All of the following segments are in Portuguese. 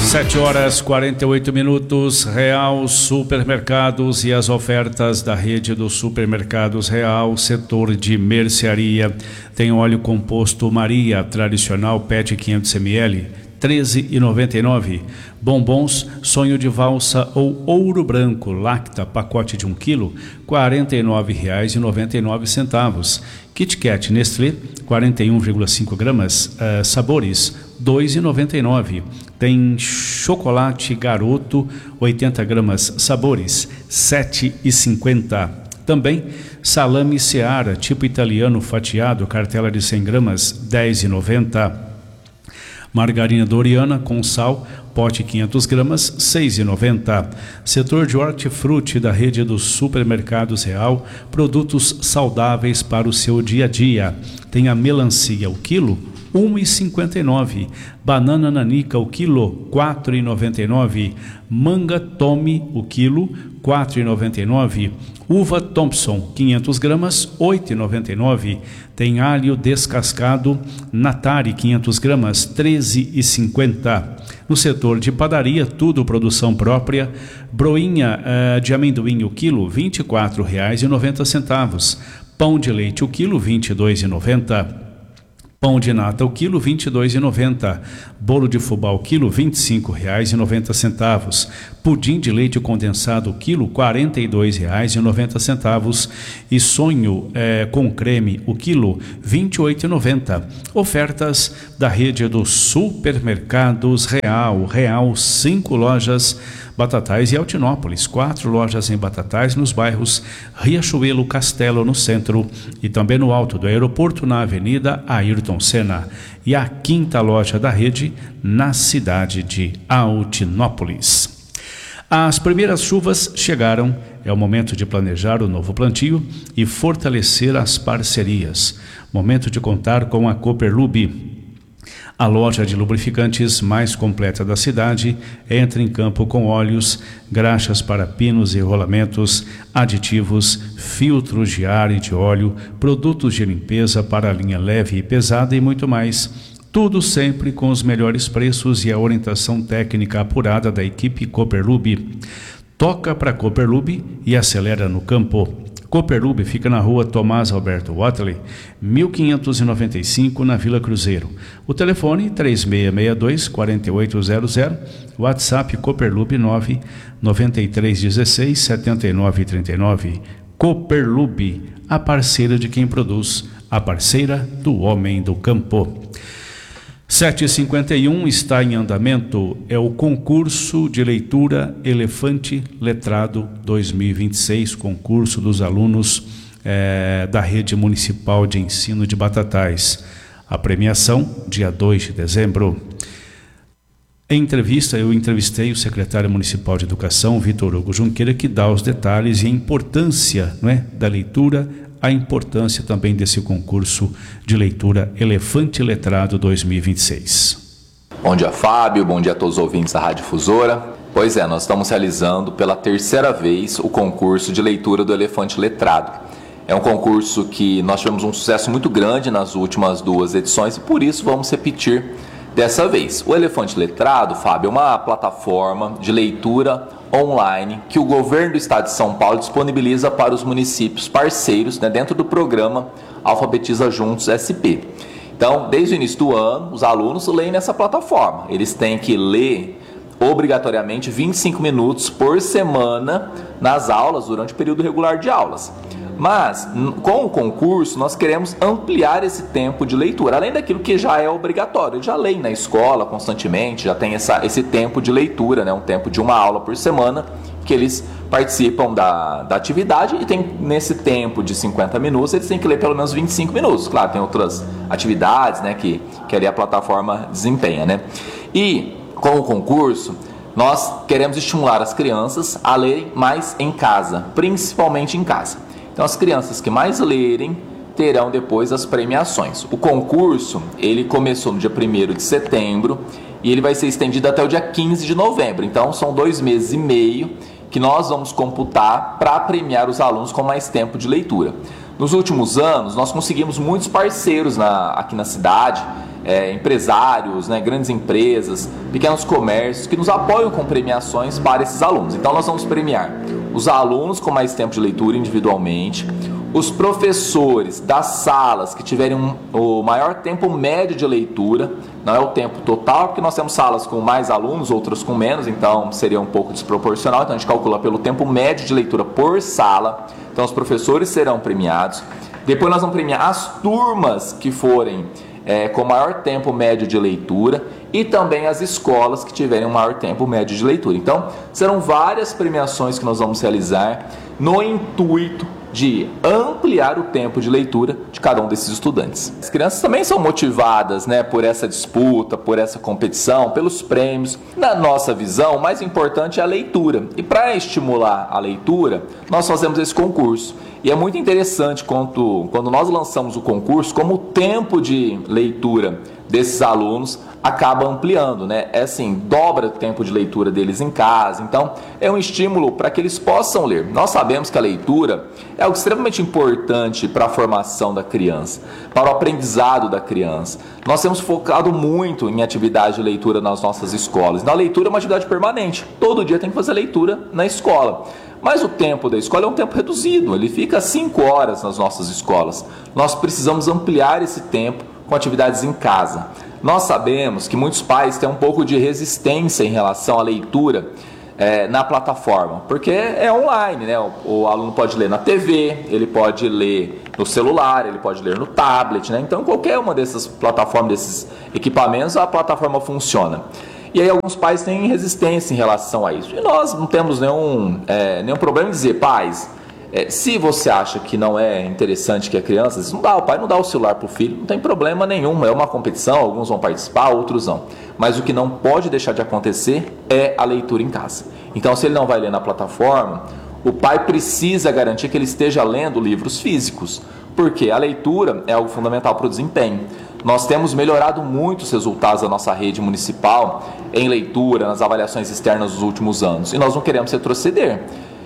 7h48, Real Supermercados e as ofertas da rede dos supermercados Real, setor de mercearia. Tem óleo composto Maria, tradicional PET 500 ml, R$ 13,99. Bombons Sonho de Valsa ou Ouro Branco Lacta, pacote de 1 kg, R$ 49,99. Kit Kat Nestlé, 41,5 gramas, sabores, R$ 2,99. Tem chocolate Garoto, 80 gramas, sabores, R$ 7,50. Também salame Seara, tipo italiano fatiado, cartela de 100 gramas, R$ 10,90. Margarina Doriana com sal, pote 500 gramas, R$ 6,90. Setor de hortifruti da rede dos supermercados Real, produtos saudáveis para o seu dia a dia. Tem a melancia, o quilo, R$ 1,59. Banana nanica, o quilo, R$ 4,99. Manga Tome, o quilo, R$ 4,99. Uva Thompson, 500 gramas, R$ 8,99. Tem alho descascado Natari, 500 gramas, R$ 13,50. No setor de padaria, tudo produção própria. Broinha de amendoim, o quilo, R$ 24,90. Pão de leite, o quilo, R$ 22,90. Pão de nata, o quilo, R$ 22,90. Bolo de fubá, o quilo, R$ 25,90. Pudim de leite condensado, o quilo, R$ 42,90. E sonho com creme, o quilo, R$ 28,90. Ofertas da rede dos supermercados Real. Real, 5 lojas Batatais e Altinópolis, 4 lojas em Batatais nos bairros Riachuelo, Castelo no centro e também no alto do aeroporto na Avenida Ayrton Senna, e a 5ª loja da rede na cidade de Altinópolis. As primeiras chuvas chegaram, é o momento de planejar o novo plantio e fortalecer as parcerias. Momento de contar com a Cooperlube, a loja de lubrificantes mais completa da cidade. Entra em campo com óleos, graxas para pinos e rolamentos, aditivos, filtros de ar e de óleo, produtos de limpeza para a linha leve e pesada e muito mais. Tudo sempre com os melhores preços e a orientação técnica apurada da equipe Cooperlube. Toca para Cooperlube e acelera no campo. Cooperlube fica na rua Tomás Alberto Watley, 1595, na Vila Cruzeiro. O telefone 3662-4800, WhatsApp Cooperlube 99316-7939. Cooperlube, a parceira de quem produz, a parceira do homem do campo. 7h51, está em andamento, é o concurso de leitura Elefante Letrado 2026, concurso dos alunos da Rede Municipal de Ensino de Batatais. A premiação, dia 2 de dezembro. Em entrevista, eu entrevistei o secretário municipal de Educação, Vitor Hugo Junqueira, que dá os detalhes e a importância, da leitura, a importância também desse concurso de leitura Elefante Letrado 2026. Bom dia, Fábio, bom dia a todos os ouvintes da Rádio Difusora. Pois é, nós estamos realizando pela 3ª vez o concurso de leitura do Elefante Letrado. É um concurso que nós tivemos um sucesso muito grande nas últimas 2 edições e por isso vamos repetir dessa vez. O Elefante Letrado, Fábio, é uma plataforma de leitura online que o governo do estado de São Paulo disponibiliza para os municípios parceiros, dentro do programa Alfabetiza Juntos SP. Então, desde o início do ano, os alunos leem nessa plataforma. Eles têm que ler obrigatoriamente 25 minutos por semana nas aulas, durante o período regular de aulas. Mas, com o concurso, nós queremos ampliar esse tempo de leitura, além daquilo que já é obrigatório. Eles já leem na escola constantemente, já tem esse tempo de leitura, um tempo de 1 aula por semana, que eles participam da atividade e tem, nesse tempo de 50 minutos, eles têm que ler pelo menos 25 minutos. Claro, tem outras atividades que ali a plataforma desempenha. E, com o concurso, nós queremos estimular as crianças a lerem mais em casa, principalmente em casa. Então, as crianças que mais lerem terão depois as premiações. O concurso, ele começou no dia 1º de setembro e ele vai ser estendido até o dia 15 de novembro. Então, são 2 meses e meio que nós vamos computar para premiar os alunos com mais tempo de leitura. Nos últimos anos, nós conseguimos muitos parceiros aqui na cidade, empresários, né, grandes empresas, pequenos comércios que nos apoiam com premiações para esses alunos. Então nós vamos premiar os alunos com mais tempo de leitura individualmente, os professores das salas que tiverem o maior tempo médio de leitura, não é o tempo total, porque nós temos salas com mais alunos, outras com menos, então seria um pouco desproporcional, então a gente calcula pelo tempo médio de leitura por sala, então os professores serão premiados. Depois nós vamos premiar as turmas que forem com maior tempo médio de leitura e também as escolas que tiverem um maior tempo médio de leitura. Então, serão várias premiações que nós vamos realizar no intuito de ampliar o tempo de leitura de cada um desses estudantes. As crianças também são motivadas, né, por essa disputa, por essa competição, pelos prêmios. Na nossa visão, o mais importante é a leitura. E para estimular a leitura, nós fazemos esse concurso. E é muito interessante quando nós lançamos o concurso, como o tempo de leitura desses alunos acaba ampliando, né? É assim, dobra o tempo de leitura deles em casa. Então, é um estímulo para que eles possam ler. Nós sabemos que a leitura é algo extremamente importante para a formação da criança, para o aprendizado da criança. Nós temos focado muito em atividade de leitura nas nossas escolas. A leitura é uma atividade permanente. Todo dia tem que fazer leitura na escola. Mas o tempo da escola é um tempo reduzido, ele fica 5 horas nas nossas escolas. Nós precisamos ampliar esse tempo com atividades em casa. Nós sabemos que muitos pais têm um pouco de resistência em relação à leitura na plataforma, porque é online, né? O aluno pode ler na TV, ele pode ler no celular, ele pode ler no tablet, né? Então, qualquer uma dessas plataformas, desses equipamentos, a plataforma funciona. E aí alguns pais têm resistência em relação a isso. E nós não temos nenhum problema em dizer, pais, se você acha que não é interessante que a criança, o pai não dá o celular para o filho, não tem problema nenhum, é uma competição, alguns vão participar, outros não. Mas o que não pode deixar de acontecer é a leitura em casa. Então, se ele não vai ler na plataforma, o pai precisa garantir que ele esteja lendo livros físicos, porque a leitura é algo fundamental para o desempenho. Nós temos melhorado muito os resultados da nossa rede municipal em leitura, nas avaliações externas dos últimos anos, e nós não queremos retroceder.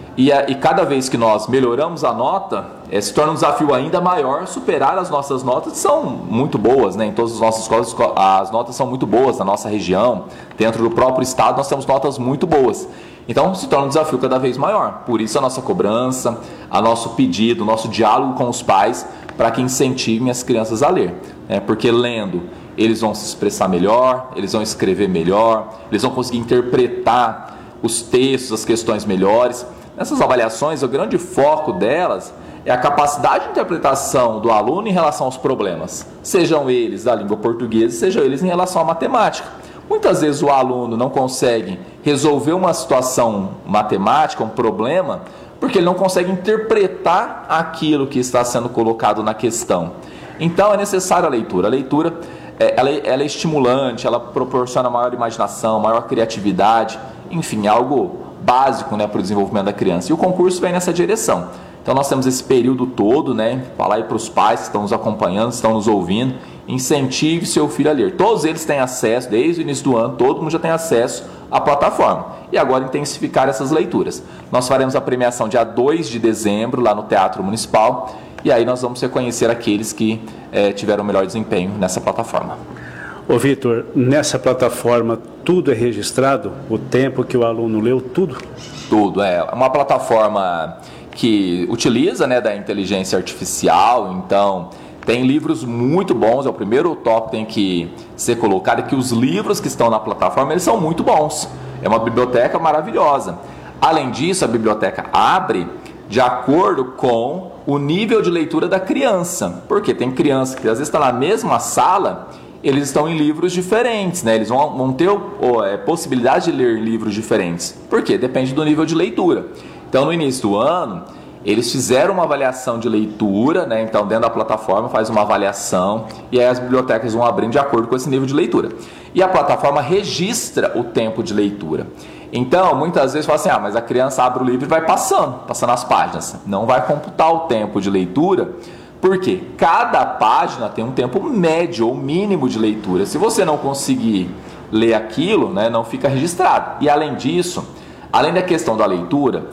E cada vez que nós melhoramos a nota, se torna um desafio ainda maior superar as nossas notas, que são muito boas, né? Em todas as nossas escolas, as notas são muito boas na nossa região, dentro do próprio estado nós temos notas muito boas. Então se torna um desafio cada vez maior. Por isso a nossa cobrança, o nosso pedido, o nosso diálogo com os pais, para que incentivem as crianças a ler. Porque lendo, eles vão se expressar melhor, eles vão escrever melhor, eles vão conseguir interpretar os textos, as questões melhores. Nessas avaliações, o grande foco delas é a capacidade de interpretação do aluno em relação aos problemas, sejam eles da língua portuguesa, sejam eles em relação à matemática. Muitas vezes o aluno não consegue resolver uma situação matemática, um problema, porque ele não consegue interpretar aquilo que está sendo colocado na questão. Então é necessária a leitura. A leitura ela é estimulante, ela proporciona maior imaginação, maior criatividade, enfim, algo básico, né, para o desenvolvimento da criança. E o concurso vem nessa direção. Então nós temos esse período todo, né, falar aí para os pais que estão nos acompanhando, estão nos ouvindo, incentive seu filho a ler. Todos eles têm acesso, desde o início do ano, todo mundo já tem acesso à plataforma. E agora intensificar essas leituras. Nós faremos a premiação dia 2 de dezembro, lá no Teatro Municipal, e aí nós vamos reconhecer aqueles que tiveram o melhor desempenho nessa plataforma. Ô Vitor, nessa plataforma tudo é registrado? O tempo que o aluno leu, tudo? Tudo, é uma plataforma que utiliza, né, da inteligência artificial, então tem livros muito bons, é o primeiro tópico que tem que ser colocado, é que os livros que estão na plataforma, eles são muito bons, é uma biblioteca maravilhosa. Além disso, a biblioteca abre de acordo com o nível de leitura da criança, porque tem criança que às vezes está na mesma sala, eles estão em livros diferentes, né? Eles vão ter possibilidade de ler livros diferentes. Por quê? Depende do nível de leitura. Então, no início do ano, eles fizeram uma avaliação de leitura, né? Então, dentro da plataforma, faz uma avaliação e aí as bibliotecas vão abrindo de acordo com esse nível de leitura. E a plataforma registra o tempo de leitura. Então, muitas vezes fala assim, mas a criança abre o livro e vai passando as páginas. Não vai computar o tempo de leitura, porque cada página tem um tempo médio ou mínimo de leitura. Se você não conseguir ler aquilo, né, não fica registrado. E além disso, além da questão da leitura,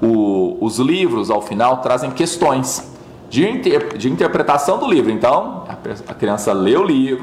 os livros ao final trazem questões de interpretação do livro. Então, a criança lê o livro,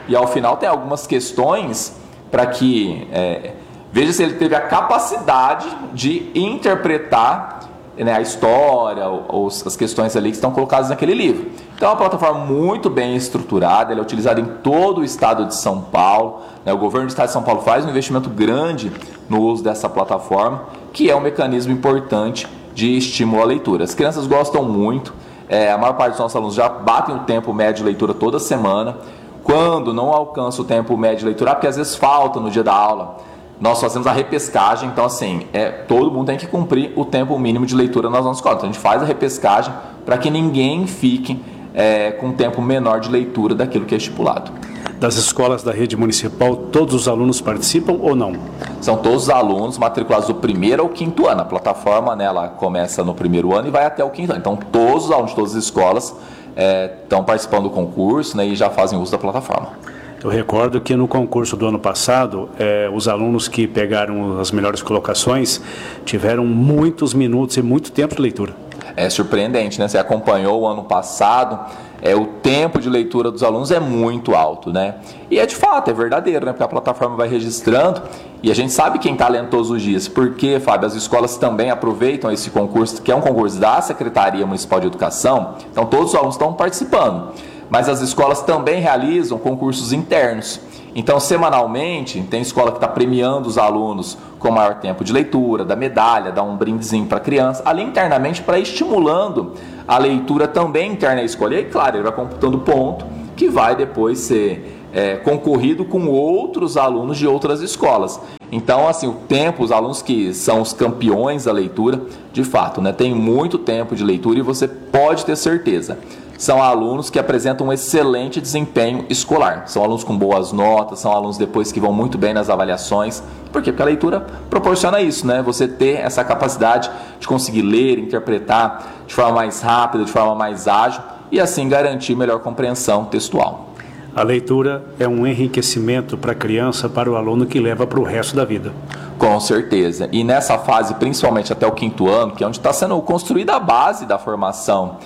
e ao final tem algumas questões para que veja se ele teve a capacidade de interpretar, né, a história ou as questões ali que estão colocadas naquele livro. Então é uma plataforma muito bem estruturada, ela é utilizada em todo o estado de São Paulo, né? O governo do estado de São Paulo faz um investimento grande no uso dessa plataforma, que é um mecanismo importante de estímulo à leitura. As crianças gostam muito, a maior parte dos nossos alunos já batem o tempo médio de leitura toda semana. Quando não alcança o tempo médio de leitura, porque às vezes falta no dia da aula, nós fazemos a repescagem. Então assim, todo mundo tem que cumprir o tempo mínimo de leitura nas nossas escolas. Então a gente faz a repescagem para que ninguém fique com um tempo menor de leitura daquilo que é estipulado. Das escolas da rede municipal, todos os alunos participam ou não? São todos os alunos matriculados do 1º ao 5º ano. A plataforma, né, ela começa no 1º ano e vai até o 5º ano. Então todos os alunos de todas as escolas estão participando do concurso, né, e já fazem uso da plataforma. Eu recordo que no concurso do ano passado, os alunos que pegaram as melhores colocações tiveram muitos minutos e muito tempo de leitura. É surpreendente, né? Você acompanhou o ano passado, o tempo de leitura dos alunos é muito alto, né? E de fato, é verdadeiro, né? Porque a plataforma vai registrando e a gente sabe quem está lendo todos os dias. Porque, Fábio, as escolas também aproveitam esse concurso, que é um concurso da Secretaria Municipal de Educação, então todos os alunos estão participando. Mas as escolas também realizam concursos internos. Então, semanalmente, tem escola que está premiando os alunos com maior tempo de leitura, dá medalha, dá um brindezinho para a criança, ali internamente para estimulando a leitura também interna à escola. E aí, claro, ele vai computando ponto que vai depois ser concorrido com outros alunos de outras escolas. Então, assim, o tempo, os alunos que são os campeões da leitura, de fato, né, tem muito tempo de leitura e você pode ter certeza. São alunos que apresentam um excelente desempenho escolar. São alunos com boas notas, são alunos depois que vão muito bem nas avaliações. Por quê? Porque a leitura proporciona isso, né? Você ter essa capacidade de conseguir ler, interpretar de forma mais rápida, de forma mais ágil e assim garantir melhor compreensão textual. A leitura é um enriquecimento para a criança, para o aluno, que leva para o resto da vida. Com certeza. E nessa fase, principalmente até o 5º ano, que é onde está sendo construída a base da formação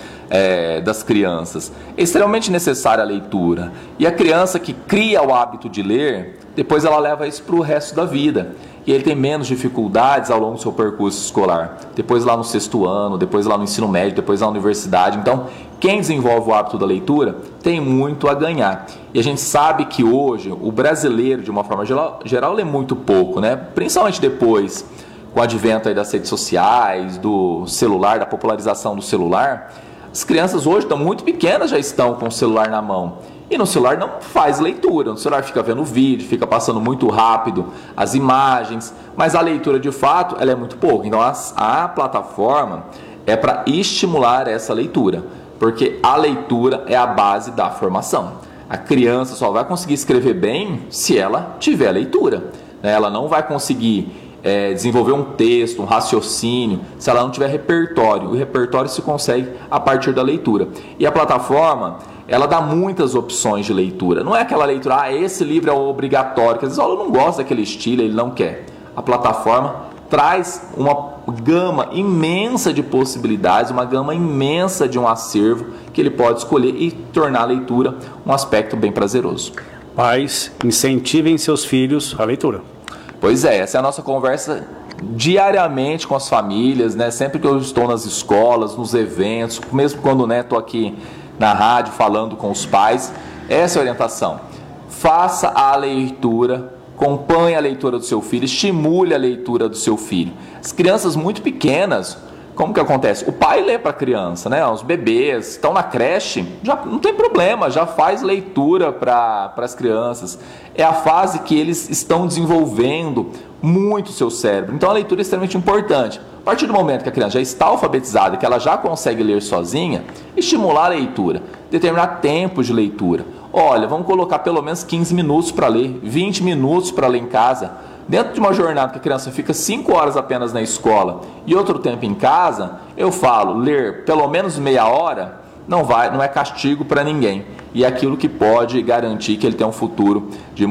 das crianças, é extremamente necessária a leitura. E a criança que cria o hábito de ler, depois ela leva isso para o resto da vida. E ele tem menos dificuldades ao longo do seu percurso escolar. Depois lá no 6º ano, depois lá no ensino médio, depois na universidade. Então, quem desenvolve o hábito da leitura tem muito a ganhar. E a gente sabe que hoje o brasileiro, de uma forma geral, lê muito pouco, né? Principalmente depois, com o advento aí das redes sociais, do celular, da popularização do celular. As crianças hoje estão muito pequenas, já estão com o celular na mão. E no celular não faz leitura, no celular fica vendo vídeo, fica passando muito rápido as imagens, mas a leitura de fato ela é muito pouco. Então a plataforma é para estimular essa leitura, porque a leitura é a base da formação. A criança só vai conseguir escrever bem se ela tiver leitura, né? Ela não vai conseguir desenvolver um texto, um raciocínio, se ela não tiver repertório. O repertório se consegue a partir da leitura. E a plataforma, ela dá muitas opções de leitura. Não é aquela leitura, esse livro é obrigatório, que às vezes o aluno não gosta daquele estilo, ele não quer. A plataforma traz uma gama imensa de possibilidades, uma gama imensa de um acervo que ele pode escolher e tornar a leitura um aspecto bem prazeroso. Pais, incentivem seus filhos à leitura. Pois é, essa é a nossa conversa diariamente com as famílias, né? Sempre que eu estou nas escolas, nos eventos, mesmo quando estou aqui na rádio falando com os pais, essa é a orientação. Faça a leitura, acompanhe a leitura do seu filho, estimule a leitura do seu filho. As crianças muito pequenas, como que acontece? O pai lê para a criança, né? Os bebês estão na creche, já não tem problema, já faz leitura para as crianças. É a fase que eles estão desenvolvendo muito o seu cérebro. Então a leitura é extremamente importante. A partir do momento que a criança já está alfabetizada, que ela já consegue ler sozinha, estimular a leitura, determinar tempo de leitura. Olha, vamos colocar pelo menos 15 minutos para ler, 20 minutos para ler em casa. Dentro de uma jornada que a criança fica 5 horas apenas na escola e outro tempo em casa, eu falo, ler pelo menos meia hora não é castigo para ninguém. E é aquilo que pode garantir que ele tenha um futuro de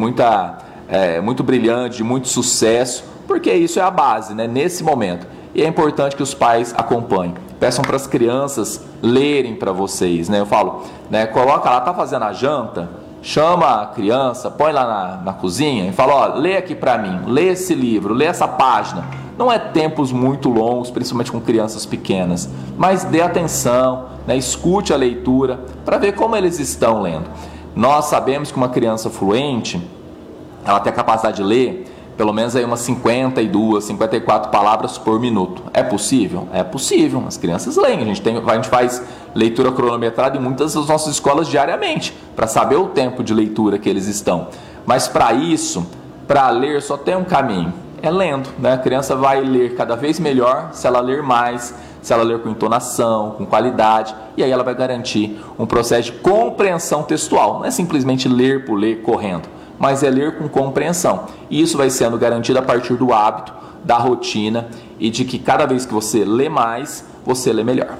muito brilhante, de muito sucesso, porque isso é a base, né, nesse momento. E é importante que os pais acompanhem. Peçam para as crianças lerem para vocês, né? Eu falo, né, coloca lá, tá fazendo a janta, chama a criança, põe lá na cozinha e fala, ó, lê aqui para mim, lê esse livro, lê essa página. Não é tempos muito longos, principalmente com crianças pequenas, mas dê atenção, né? Escute a leitura para ver como eles estão lendo. Nós sabemos que uma criança fluente, ela tem a capacidade de ler pelo menos aí umas 52, 54 palavras por minuto. É possível? É possível. As crianças leem. A gente faz leitura cronometrada em muitas das nossas escolas diariamente, para saber o tempo de leitura que eles estão. Mas para isso, para ler, só tem um caminho. É lendo, né? A criança vai ler cada vez melhor se ela ler mais, se ela ler com entonação, com qualidade, e aí ela vai garantir um processo de compreensão textual. Não é simplesmente ler por ler correndo, mas é ler com compreensão. E isso vai sendo garantido a partir do hábito, da rotina e de que cada vez que você lê mais, você lê melhor.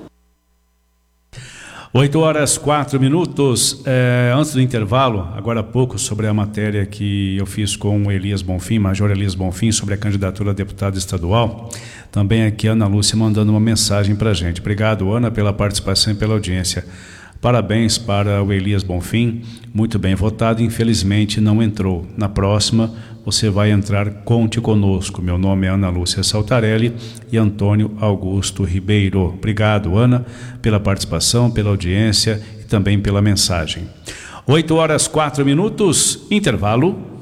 8h04. Antes do intervalo, agora há pouco, sobre a matéria que eu fiz com o Elias Bonfim, Major Elias Bonfim, sobre a candidatura a deputado estadual. Também aqui a Ana Lúcia mandando uma mensagem para a gente. Obrigado, Ana, pela participação e pela audiência. Parabéns para o Elias Bonfim, muito bem votado, infelizmente não entrou. Na próxima você vai entrar, conte conosco. Meu nome é Ana Lúcia Saltarelli e Antônio Augusto Ribeiro. Obrigado, Ana, pela participação, pela audiência e também pela mensagem. 8h04, intervalo.